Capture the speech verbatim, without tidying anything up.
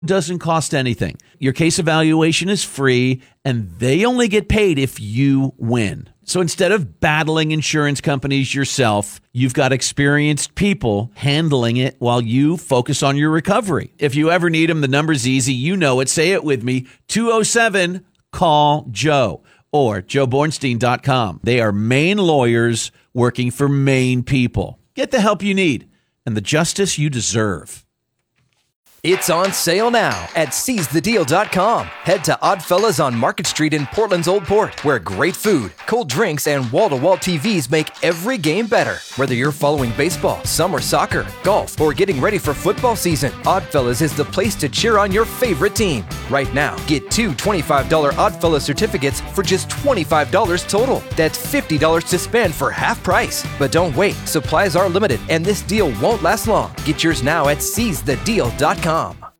doesn't cost anything. Your case evaluation is free, and they only get paid if you win. So instead of battling insurance companies yourself, you've got experienced people handling it while you focus on your recovery. If you ever need them, the number's easy. You know it. Say it with me. two oh seven, call Joe or joe bornstein dot com. They are Maine lawyers working for Maine people. Get the help you need and the justice you deserve. It's on sale now at seize the deal dot com. Head to Oddfellas on Market Street in Portland's Old Port, where great food, cold drinks, and wall-to-wall T Vs make every game better. Whether you're following baseball, summer soccer, golf, or getting ready for football season, Oddfellas is the place to cheer on your favorite team. Right now, get two twenty-five dollars Oddfellas certificates for just twenty-five dollars total. That's fifty dollars to spend for half price. But don't wait. Supplies are limited, and this deal won't last long. Get yours now at seize the deal dot com.